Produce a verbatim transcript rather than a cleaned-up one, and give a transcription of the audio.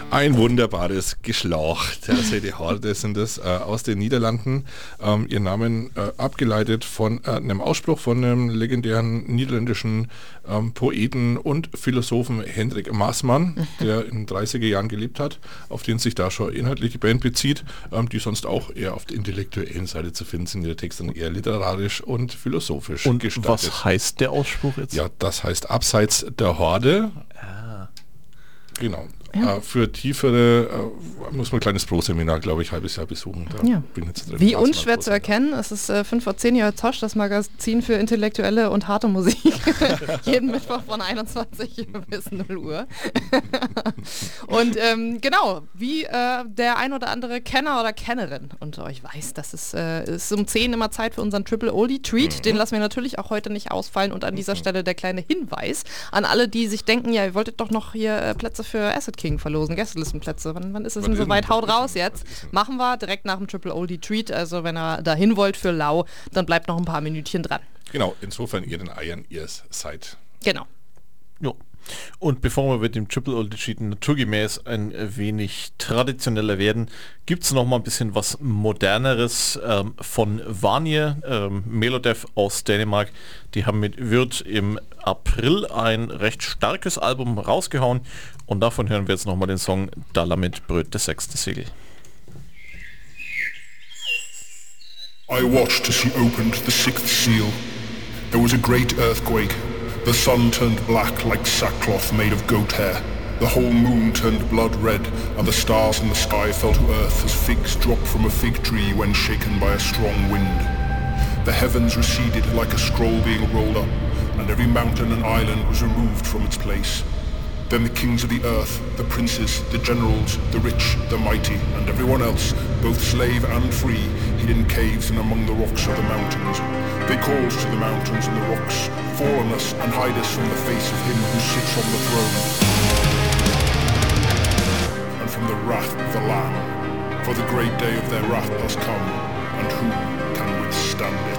Ein wunderbares Geschlacht. Also die Horde sind das äh, aus den Niederlanden. Ähm, ihr Namen äh, abgeleitet von äh, einem Ausspruch von einem legendären niederländischen ähm, Poeten und Philosophen Hendrik Maasmann, mhm. der in den dreißiger Jahren gelebt hat, auf den sich da schon inhaltlich die Band bezieht, ähm, die sonst auch eher auf der intellektuellen Seite zu finden sind. Ihre Texte dann eher literarisch und philosophisch und gestaltet. Was heißt der Ausspruch jetzt? Ja, das heißt abseits der Horde. Ah. Genau. Ja. Äh, für tiefere äh, muss man ein kleines Pro-Seminar, glaube ich, ein halbes Jahr besuchen. Da ja. bin jetzt drin. Wie unschwer zu erkennen, es ist äh, fünf vor zehn Jahre Tosch, das Magazin für intellektuelle und harte Musik. Jeden Mittwoch von einundzwanzig bis null Uhr. Und ähm, genau, wie äh, der ein oder andere Kenner oder Kennerin unter euch weiß, das ist, äh, ist um zehn immer Zeit für unseren Triple Oldie Treat. Mhm. Den lassen wir natürlich auch heute nicht ausfallen. Und an dieser mhm. Stelle der kleine Hinweis an alle, die sich denken, ja, ihr wolltet doch noch hier äh, Plätze für Acid King verlosen, Gästelistenplätze. Wann, wann ist es denn soweit? Haut raus jetzt. Machen wir direkt nach dem Triple Oldie Treat. Also wenn ihr dahin wollt für Lau, dann bleibt noch ein paar Minütchen dran. Genau, insofern ihr den Eiern ihr seid. Genau. Jo. Und bevor wir mit dem Triple Oldie Treat naturgemäß ein wenig traditioneller werden, gibt es noch mal ein bisschen was Moderneres ähm, von Vanje, ähm, Melodeath aus Dänemark. Die haben mit Wird im April ein recht starkes Album rausgehauen und davon hören wir jetzt nochmal den Song Dalamit bröt das sechste Segel. I watched as he opened the sixth seal. There was a great earthquake. The sun turned black like sackcloth made of goat hair. The whole moon turned blood red, and the stars in the sky fell to earth as figs drop from a fig tree when shaken by a strong wind. The heavens receded like a scroll being rolled up, and every mountain and island was removed from its place. Then the kings of the earth, the princes, the generals, the rich, the mighty, and everyone else, both slave and free, hid in caves and among the rocks of the mountains. They called to the mountains and the rocks, fall on us and hide us from the face of him who sits on the throne, and from the wrath of the Lamb. For the great day of their wrath has come, and who can withstand it?